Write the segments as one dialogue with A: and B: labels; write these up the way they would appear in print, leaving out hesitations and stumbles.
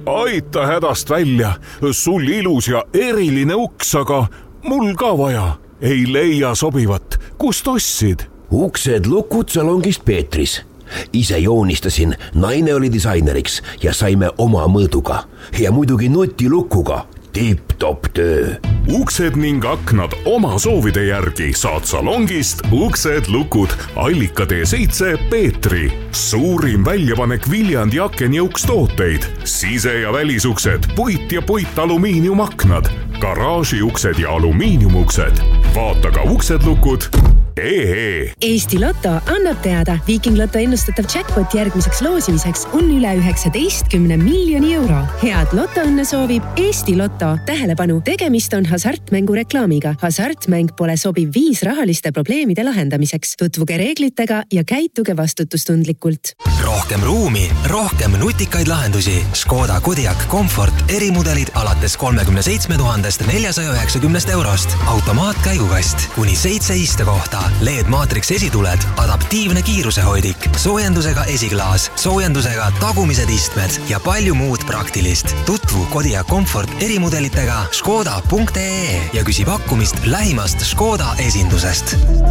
A: aita hädast välja, sul ilus ja eriline uks, aga mul ka vaja. Ei leia sobivat, kust ostsid?
B: Uksed lukud salongist Peetris. Ise joonistasin, naine oli disaineriks ja saime oma mõõduga. Ja muidugi nutilukuga. Tipp-top töö.
A: Uksed ning aknad oma soovide järgi saad salongist Uksed lukud Allikatee 7 Peetri. Suurim väljapanek Viljandi akenjõukstooteid. Sise- ja välisuksed, puit ja puitalumiiniumaknad, garaažiuksed ja alumiiniumuksed. Vaata ka Uksed lukud.
C: Eesti Lotto annab teada, Viiking Lotto ennustatav jackpot järgmiseks loosimiseks on üle 19 miljoni euro. Head lotoõnne soovib Eesti Lotto. Tähelepanu, tegemist on hasartmängu reklaamiga. Hasartmäng pole sobiv viis rahaliste probleemide lahendamiseks. Tutvuge reeglitega ja käituge vastutustundlikult.
D: Rohkem ruumi, rohkem nutikaid lahendusi. Škoda Kodiaq Comfort erimudelid alates 37 490 eurost. Automaatkäigukast kuni 7 istekohta. LED Matrix esituled, adaptiivne kiirusehoidik, soojendusega esiklaas, soojendusega tagumised istmed ja palju muud praktilist. Tutvu Kodiaq Comfort erimudelitega škoda.ee ja küsi pakkumist lähimast Škoda esindusest.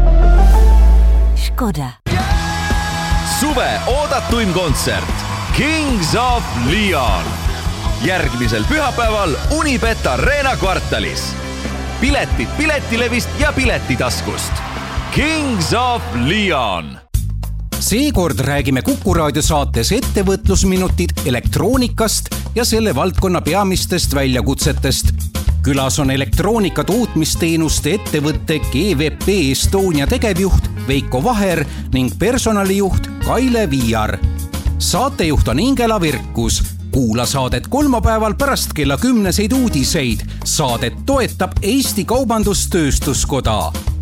E: Škoda.
F: Suve oodatuim kontsert Kings of Leon. Järgmisel pühapäeval Unibet Arena kvartalis. Piletid Piletilevist ja Piletitaskust. Kings of Leon.
G: Seekord räägime Kuku Raadio saates ettevõtlusminutid elektroonikast ja selle valdkonna peamistest väljakutsetest. Külas on elektroonika tootmisteenuste ettevõtte GVP Estonia tegevjuht Veiko Vaher ning personalijuht Kaile Viiar. Saatejuht on Ingela Virkus. Kuula saadet kolmapäeval pärast kella 10 uudiseid. Saadet toetab Eesti Kaubandus-Tööstuskoda.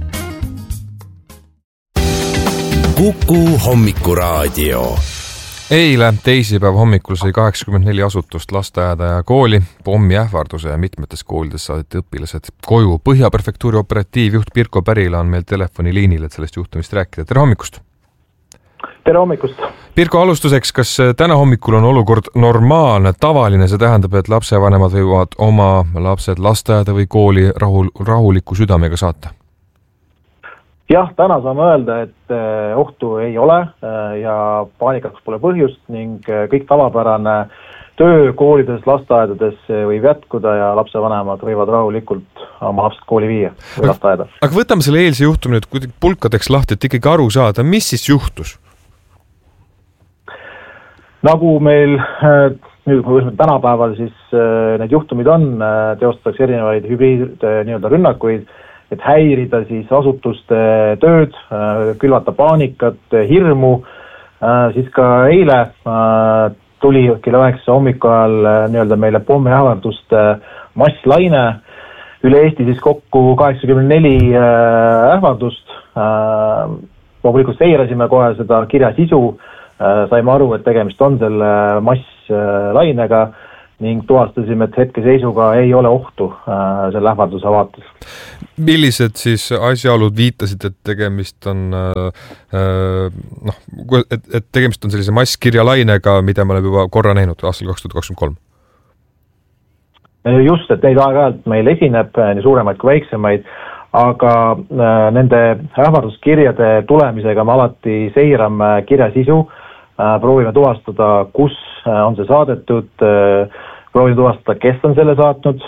B: Kuku hommikuraadio.
H: Eile teisipäev hommikul sai 84 asutust, lasteaeda ja kooli. Pommi ähvarduse ja mitmetes koolides saadeti õpilased koju. Põhjaprefektuuri operatiivjuht Pirko Pärila on meil telefoniliinil, et sellest juhtumist rääkida. Tere hommikust!
I: Tere hommikust!
H: Pirko, alustuseks, kas täna hommikul on olukord normaalne, tavaline? See tähendab, et lapsevanemad võivad oma lapsed lasteaeda või kooli rahuliku südamega saata?
I: Jah, täna saame öelda, et ohtu ei ole ja paanikaks pole põhjust ning kõik tavapärane töö koolides, lasteaedades võib jätkuda ja lapsevanemad võivad rahulikult oma lapsed kooli viia või lasteaeda.
H: Aga võtame selle eelse juhtumi nüüd pulkadeks lahti, et ikkagi aru saada, mis siis juhtus?
I: Nagu meil nüüd, kui tänapäeval siis need juhtumid on, teostatakse erinevaid hübriidrünnakuid, et häirida siis asutuste tööd, külvata paanikat, hirmu. Siis ka eile tuli kella 9 hommikul meile pommiähvarduste masslaine. Üle Eesti siis kokku 84 ähvardust. Loomulikult seirasime kohe seda kirja sisu. Saime aru, et tegemist on selle masslainega ning tuvastasime, et hetkeseisuga ei ole ohtu selle ähvarduse vaates.
H: Millised siis asjaolud viitasid, et tegemist on et tegemist on sellise masskirjalainega, mida me oleme juba korra näinud aastal 2023?
I: Just, et neid aeg-ajalt meil esineb nii suuremaid kui väiksemaid, aga nende ähvarduskirjade tulemisega me alati seirame kirja sisu, proovime tuvastada, kus on see saadetud, proovime tuvastada, kes on selle saatnud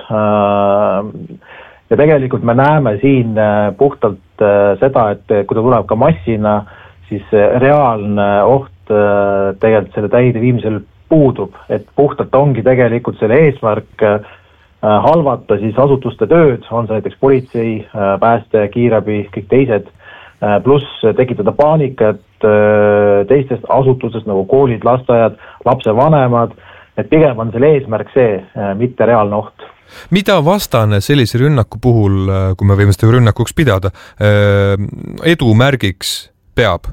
I: ja tegelikult me näeme siin puhtalt seda, et kui ta tuleb ka massina, siis reaalne oht tegelikult selle täide viimisel puudub, et puhtalt ongi tegelikult selle eesmärk halvata siis asutuste tööd, on see näiteks politsei, pääste, kiirabi, kõik teised, pluss tekitada paanikat teistest asutustest nagu koolid, lasteaiad, lapsevanemad, et pigem on selle eesmärk see, mitte reaalne oht.
H: Mida vastane sellise rünnaku puhul, kui me võime seda rünnakuks pidada, edumärgiks peab?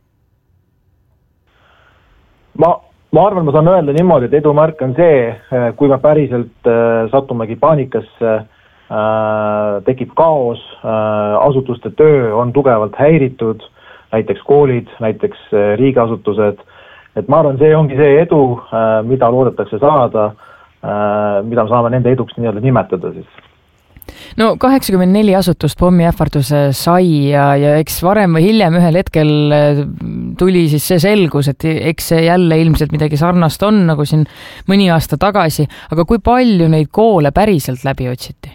I: Ma arvan, ma saan öelda niimoodi, et edumärk on see, kui me päriselt satumegi paanikasse, tekib kaos, asutuste töö on tugevalt häiritud, näiteks koolid, näiteks riigiasutused, et ma arvan, see ongi see edu, mida loodetakse saada, mida me saame nende eduks nii-öelda nimetada siis.
E: No 84 asutust pommiähvarduse sai ja eks varem või hiljem ühel hetkel tuli siis see selgus, et eks see jälle ilmselt midagi sarnast on, nagu siin mõni aasta tagasi, aga kui palju neid koole päriselt läbi otsiti?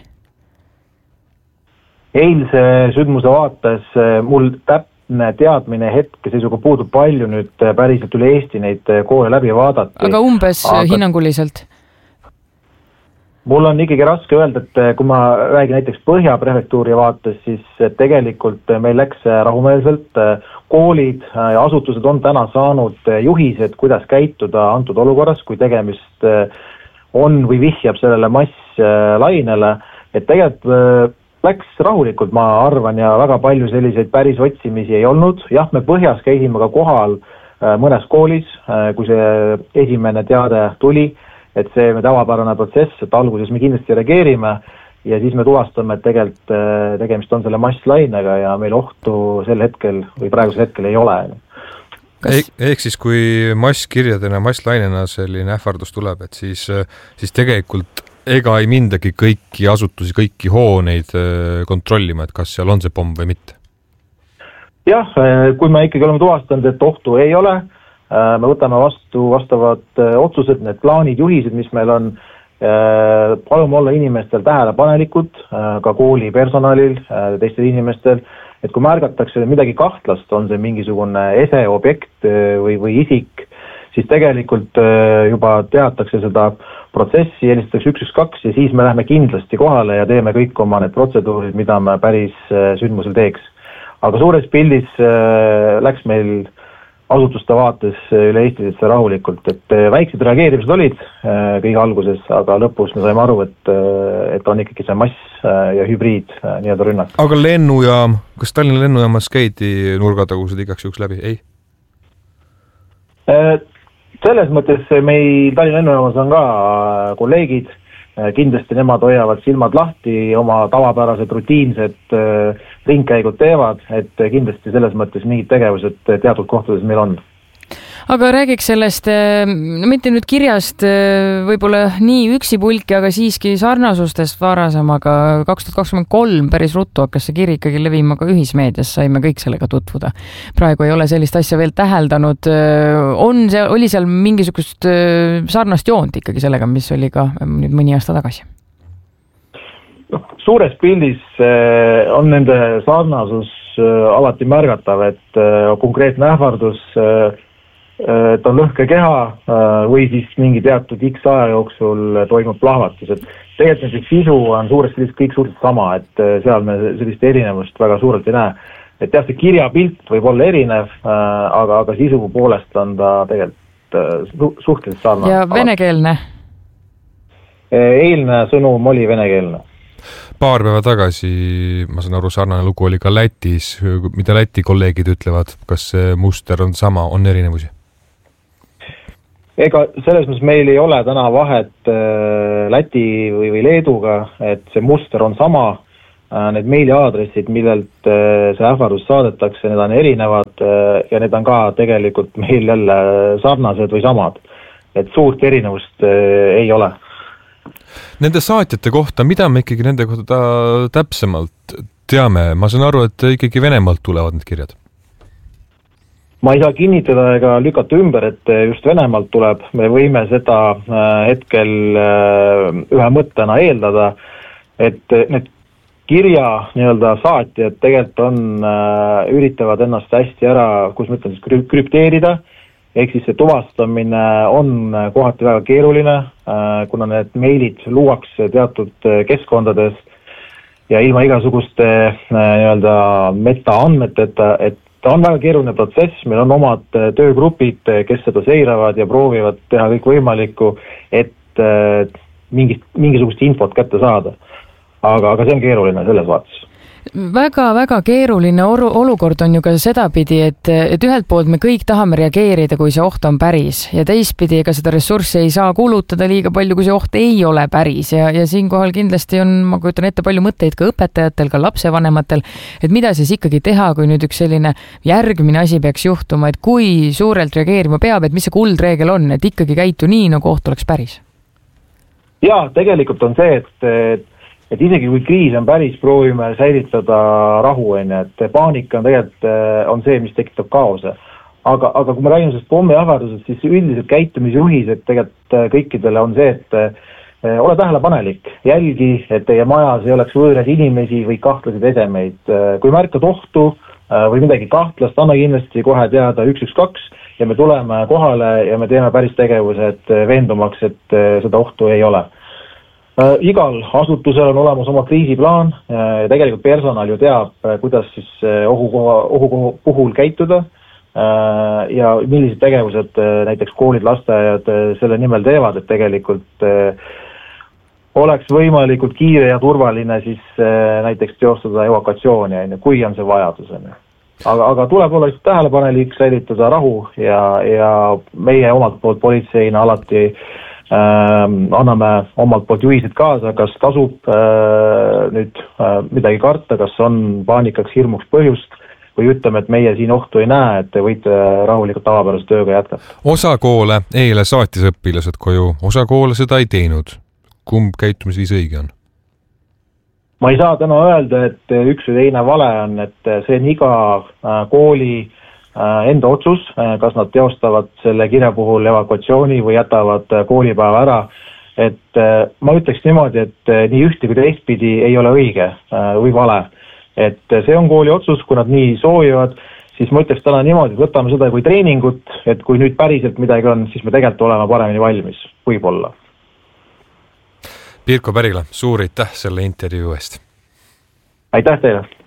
I: Eilse sündmuse vaates mul täpne teadmine hetkeseisuga puudub palju nüüd päriselt üle Eesti neid koole läbi vaadati.
E: Aga umbes hinnanguliselt?
I: Mul on ikkagi raske öelda, et kui ma räägin näiteks Põhja prefektuuri vaates, siis tegelikult meil läks rahumeelselt. Koolid ja asutused on täna saanud juhised, kuidas käituda antud olukorras, kui tegemist on või vihjab sellele masslainele. Et tegelikult läks rahulikult, ma arvan, ja väga palju selliseid päris otsimisi ei olnud. Jah, me Põhjas käisime ka kohal mõnes koolis, kui see esimene teade tuli, et see tavapärane protsess, et alguses me kindlasti reageerime ja siis me tuvastame, et tegelikult tegemist on selle masslainega ja meil ohtu sel hetkel või praegusel hetkel ei ole.
H: Ehk siis, kui masskirjadena, masslainena selline ähvardus tuleb, et siis tegelikult ega ei mindagi kõiki asutusi, kõiki hooneid kontrollima, et kas seal on see pomm või mitte?
I: Jah, kui me ikkagi oleme tuvastanud, et ohtu ei ole, me võtame vastu vastavad otsused, need plaanid, juhised, mis meil on, palume olla inimestel tähelepanelikud, ka kooli personalil, teistel inimestel, et kui märgatakse midagi kahtlast, on see mingisugune ese, objekt või isik, siis tegelikult juba teatakse seda protsessi, helistatakse 112 ja siis me lähme kindlasti kohale ja teeme kõik oma need protseduurid, mida me päris sündmusel teeks. Aga suures pildis läks meil asutuste vaates üle Eestisse rahulikult, et väiksed reageerimised olid kõige alguses, aga lõpus me saime aru, et on ikkagi see mass ja hübriid nii-öelda rünnak.
H: Aga lennujaam, kas Tallinna lennujaamas käidi nurgatagused igaks juhuks läbi? Ei?
I: Selles mõttes meil Tallinna lennujaamas on ka kolleegid, kindlasti nemad hoiavad silmad lahti, oma tavapärased rutiinsed ringkäigud teevad, et kindlasti selles mõttes mingid tegevused teatud kohtades meil on.
E: Aga räägiks sellest, mitte nüüd kirjast võib-olla nii üksipulki, aga siiski sarnasustest varasemaga 2023 päris ruttu hakkas see kiri ikkagi levima ka ühismeedias, saime kõik sellega tutvuda. Praegu ei ole sellist asja veel täheldanud. Oli seal mingisugust sarnast joont ikkagi sellega, mis oli ka nüüd mõni aasta tagasi?
I: Suures pildis on nende sarnasus alati märgatav, et konkreetne ähvardus et on lõhke keha või siis mingi teatud X aja jooksul toimub plahvatus. Et tegelikult see sisu on suuresti kõik suurelt sama, et seal me sellist erinevust väga suurelt ei näe. Et jah, see kirjapilt võib olla erinev, aga sisu poolest on ta tegelikult suhteliselt sarnane.
E: Ja venekeelne?
I: Eilne sõnum oli venekeelne.
H: Paar päeva tagasi, ma saan aru, sarnane lugu oli ka Lätis. Mida Läti kolleegid ütlevad? Kas see muster on sama, on erinevusi?
I: Ega selles mõttes meil ei ole täna vahet Läti või Leeduga, et see muster on sama. Need meiliaadressid, millelt see ähvardus saadetakse, need on erinevad ja need on ka tegelikult meil jälle sarnased või samad. Et suurt erinevust ei ole.
H: Nende saatjate kohta, mida me ikkagi nende kohta täpsemalt teame? Ma saan aru, et ikkagi Venemaalt tulevad need kirjad.
I: Ma ei saa kinnitada ega lükata ümber, et just Venemaalt tuleb. Me võime seda hetkel ühe mõttena eeldada, et need kirja nii-öelda saatjad tegelikult üritavad ennast hästi ära, kus ma ütlen, siis krüpteerida, ehk siis see tuvastamine on kohati väga keeruline, kuna need meilid luuakse teatud keskkondades ja ilma igasuguste nii-öelda metaandmeteta, et ta on väga keeruline protsess, meil on omad töögrupid, kes seda seiravad ja proovivad teha kõik võimalikku, et mingisugust infot kätte saada. Aga see on keeruline selles vaates.
E: Väga-väga keeruline olukord on ju ka sedapidi, et ühelt poolt me kõik tahame reageerida, kui see oht on päris ja teistpidi ega seda ressurssi ei saa kulutada liiga palju, kui see oht ei ole päris ja siinkohal kindlasti on, ma kujutan ette, palju mõtteid ka õpetajatel, ka lapsevanematel, et mida siis ikkagi teha, kui nüüd üks selline järgmine asi peaks juhtuma, et kui suurelt reageerima peab, et mis see kuldreegel on, et ikkagi käitu nii, nagu oht oleks päris?
I: Jaa, tegelikult on see, et isegi kui kriis on päris, proovime säilitada rahu, et paanika on tegelikult on see, mis tekitab kaose. Aga kui me räägime sellest pommiähvardusest, siis üldiselt käitumisjuhised tegelikult kõikidele on see, et ole tähelepanelik, jälgi, et teie majas ei oleks võõras inimesi või kahtlaseid esemeid. Kui märkad ohtu või midagi kahtlast, anna kindlasti kohe teada 112 ja me tuleme kohale ja me teeme päris tegevused veendumaks, et seda ohtu ei ole. Igal asutusel on olemas oma kriisiplaan ja tegelikult personal ju teab, kuidas siis ohu puhul käituda ja millised tegevused näiteks koolid, lasteaiad selle nimel teevad, et tegelikult oleks võimalikult kiire ja turvaline siis näiteks teostada evakuatsiooni, kui on see vajadus. Aga tuleb olla tähelepanelik, säilitada rahu ja meie omalt poolt politseina alati anname omalt poolt juhised kaasa, kas tasub nüüd midagi karta, kas on paanikaks hirmuks põhjust või ütleme, et meie siin ohtu ei näe, et te võite rahulikult tavapärase tööga jätkata.
H: Osa koole eile saatis õpilased koju, osa koole seda ei teinud. Kumb käitumisviis õige on?
I: Ma ei saa täna öelda, et üks või teine vale on, et see on iga kooli enda otsus, kas nad teostavad selle kirja puhul evakuatsiooni või jätavad koolipäeva ära. Et ma ütleks niimoodi, et nii ühte kui teistpidi ei ole õige või vale. Et see on kooli otsus, kui nad nii soovivad, siis ma ütleks täna niimoodi, et võtame seda kui treeningut, et kui nüüd päriselt midagi on, siis me tegelikult oleme paremini valmis, võib-olla.
H: Pirko Pärila, suur aitäh selle intervjuu eest!
I: Aitäh teile!